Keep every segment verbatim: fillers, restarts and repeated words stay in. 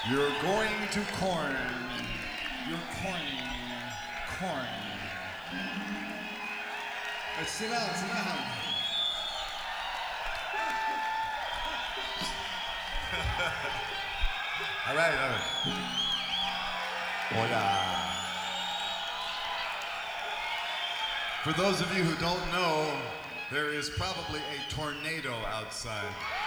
You're going to corn. You're corning corn. Hey, sit down, sit down. All right, all right. Hola. For those of you who don't know, there is probably a tornado outside.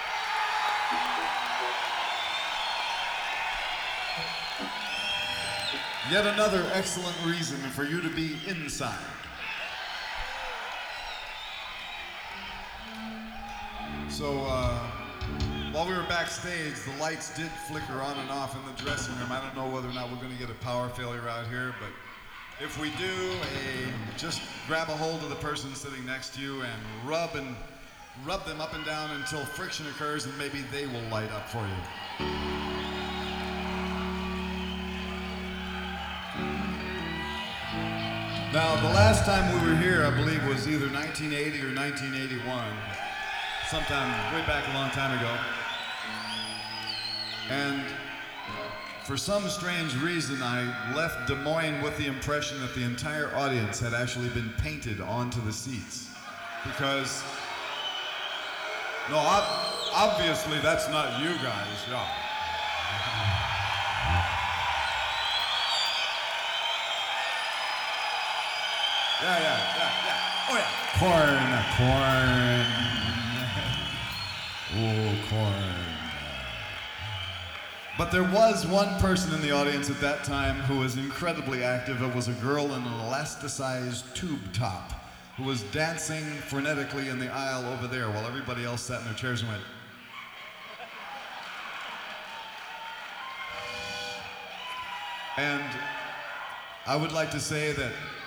Yet another excellent reason for you to be inside. So, uh, while we were backstage, the lights did flicker on and off in the dressing room. I don't know whether or not we're going to get a power failure out here, but if we do, a, just grab a hold of the person sitting next to you and rub and rub them up and down until friction occurs, and maybe they will light up for you. Now, the last time we were here, I believe, was either nineteen eighty or nineteen eighty-one, sometime way back a long time ago. And for some strange reason, I left Des Moines with the impression that the entire audience had actually been painted onto the seats. Because, no, ob- obviously that's not you guys, yeah. Yeah, yeah, yeah, yeah. Oh, yeah. Corn, corn. Oh, corn. But there was one person in the audience at that time who was incredibly active. It was a girl in an elasticized tube top who was dancing frenetically in the aisle over there while everybody else sat in their chairs and went. And I would like to say that